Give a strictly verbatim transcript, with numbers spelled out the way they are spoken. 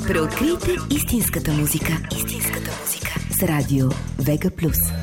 Преоткрийте истинската музика. Истинската музика с радио Вега Плюс.